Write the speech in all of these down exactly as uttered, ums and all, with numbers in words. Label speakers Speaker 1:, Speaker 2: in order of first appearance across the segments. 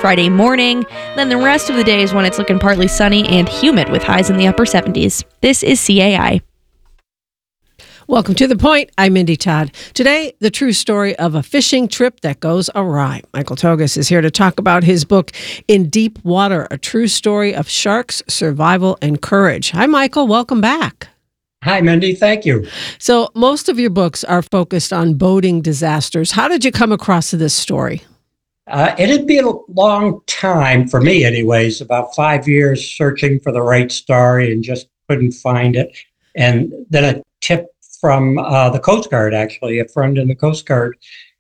Speaker 1: Friday morning. Then the rest of the day is when it's looking partly sunny and humid with highs in the upper seventies. This is C A I.
Speaker 2: Welcome to The Point. I'm Mindy Todd. Today, the true story of a fishing trip that goes awry. Michael Togas is here to talk about his book, In Deep Water, a true story of sharks, survival, and courage. Hi, Michael. Welcome back.
Speaker 3: Hi, Mindy. Thank you.
Speaker 2: So most of your books are focused on boating disasters. How did you come across this story?
Speaker 3: Uh, it had been a long time, for me anyways, about five years searching for the right story and just couldn't find it. And then a tip from uh, the Coast Guard, actually, a friend in the Coast Guard.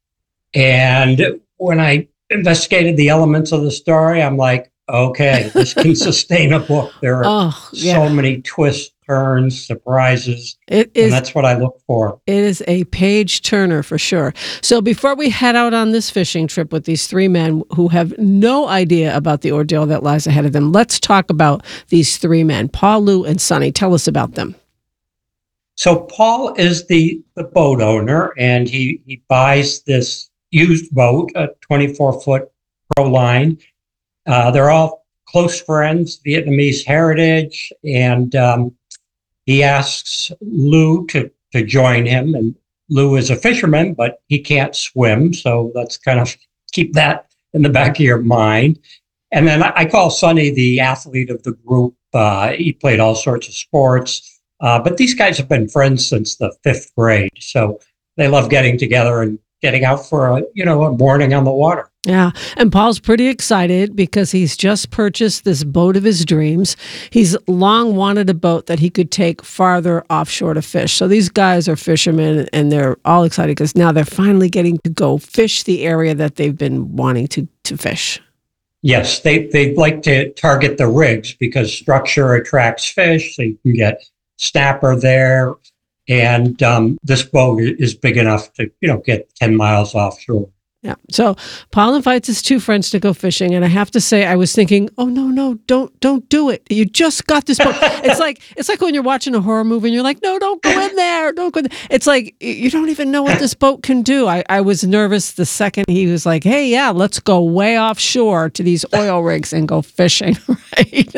Speaker 3: And when I investigated the elements of the story, I'm like, okay, this can sustain a book. There are
Speaker 2: oh, yeah.
Speaker 3: so many twists, turns, surprises.
Speaker 2: It is,
Speaker 3: and that's what I look for.
Speaker 2: It is a page turner for sure. So before we head out on this fishing trip with these three men who have no idea about the ordeal that lies ahead of them, let's talk about these three men, Paul, Lou, and Sonny. Tell us about them.
Speaker 3: So Paul is the, the boat owner, and he, he buys this used boat, a twenty-four foot Proline. Uh, they're all close friends, Vietnamese heritage, and um, he asks Lou to, to join him. And Lou is a fisherman, but he can't swim, so let's kind of keep that in the back of your mind. And then I, I call Sonny the athlete of the group. Uh, he played all sorts of sports. Uh, but these guys have been friends since the fifth grade, so they love getting together and getting out for a, you know, a morning on the water.
Speaker 2: Yeah, and Paul's pretty excited because he's just purchased this boat of his dreams. He's long wanted a boat that he could take farther offshore to fish. So these guys are fishermen, and they're all excited because now they're finally getting to go fish the area that they've been wanting to, to fish.
Speaker 3: Yes, they, they like to target the rigs because structure attracts fish, so you can get snapper there, and um, this boat is big enough to, you know, get ten miles offshore.
Speaker 2: Yeah. So Paul invites his two friends to go fishing, and I have to say, I was thinking, oh no, no, don't, don't do it. You just got this boat. it's like it's like when you're watching a horror movie and you're like, no, don't go in there, don't go in there. It's like you don't even know what this boat can do. I, I was nervous the second he was like, hey, yeah, let's go way offshore to these oil rigs and go fishing, right?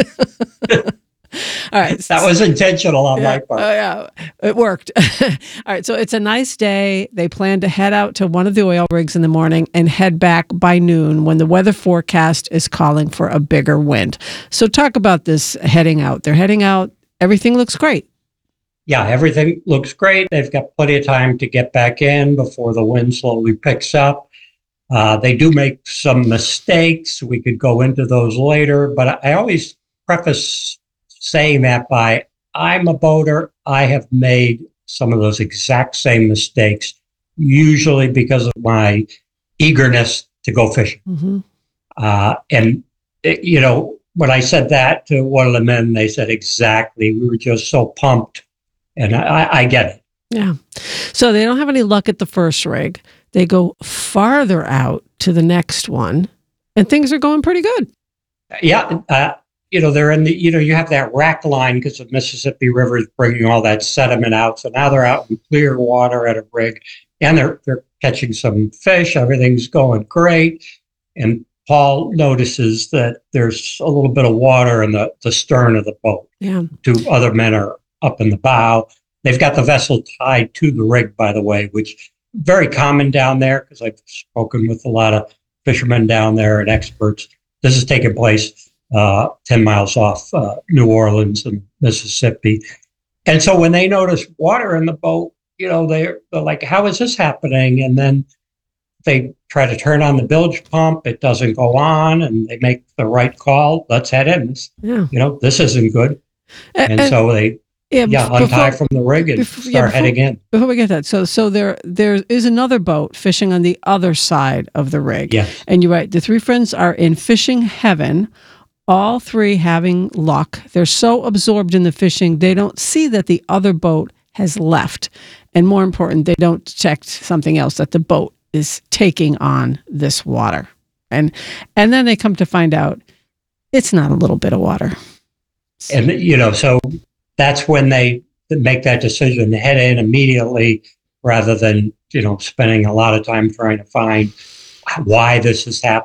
Speaker 2: All right.
Speaker 3: That was intentional on
Speaker 2: yeah,
Speaker 3: my part.
Speaker 2: Oh, yeah. It worked. All right. So it's a nice day. They plan to head out to one of the oil rigs in the morning and head back by noon when the weather forecast is calling for a bigger wind. So talk about this heading out. They're heading out. Everything looks great.
Speaker 3: Yeah, everything looks great. They've got plenty of time to get back in before the wind slowly picks up. Uh, they do make some mistakes. We could go into those later, but I always preface saying that by, I'm a boater, I have made some of those exact same mistakes, usually because of my eagerness to go fishing.
Speaker 2: Mm-hmm.
Speaker 3: Uh, and, it, you know, when I said that to one of the men, they said, exactly, we were just so pumped. And I, I get it.
Speaker 2: Yeah. So they don't have any luck at the first rig. They go farther out to the next one, and things are going pretty good.
Speaker 3: Yeah. Uh, You know, they're in the, you know, you have that rack line because the Mississippi River is bringing all that sediment out. So now they're out in clear water at a rig, and they're they're catching some fish. Everything's going great. And Paul notices that there's a little bit of water in the, the stern of the boat.
Speaker 2: Yeah.
Speaker 3: Two other men are up in the bow. They've got the vessel tied to the rig, by the way, which very common down there because I've spoken with a lot of fishermen down there and experts. This is taking place Uh, ten miles off uh, New Orleans and Mississippi. And so when they notice water in the boat, you know, they're, they're like, how is this happening? And then they try to turn on the bilge pump. It doesn't go on, and they make the right call. Let's head in.
Speaker 2: Yeah.
Speaker 3: You know, this isn't good.
Speaker 2: And,
Speaker 3: and so they
Speaker 2: yeah,
Speaker 3: yeah
Speaker 2: before,
Speaker 3: untie from the rig and
Speaker 2: before,
Speaker 3: start
Speaker 2: yeah, before,
Speaker 3: heading in.
Speaker 2: Before we get that, so so there there is another boat fishing on the other side of the rig.
Speaker 3: Yes.
Speaker 2: And you're right. The three friends are in fishing heaven. All three having luck. They're so absorbed in the fishing, they don't see that the other boat has left. And more important, they don't detect something else, that the boat is taking on this water. And and then they come to find out it's not a little bit of water.
Speaker 3: And, you know, so that's when they make that decision to head in immediately rather than, you know, spending a lot of time trying to find why this is happening.